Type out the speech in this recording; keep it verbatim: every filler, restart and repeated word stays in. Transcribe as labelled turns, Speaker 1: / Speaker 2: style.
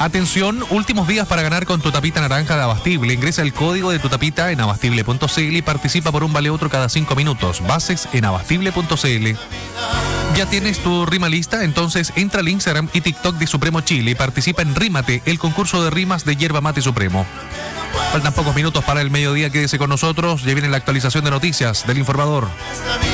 Speaker 1: Atención, últimos días para ganar con tu tapita naranja de Abastible. Ingresa el código de tu tapita en abastible punto c l y participa por un vale otro cada cinco minutos. Bases en abastible punto c l. ¿Ya tienes tu rima lista? Entonces entra al Instagram y TikTok de Supremo Chile y participa en Rímate, el concurso de rimas de Yerba Mate Supremo. Faltan pocos minutos para el mediodía, quédese con nosotros. Ya viene la actualización de noticias del Informador.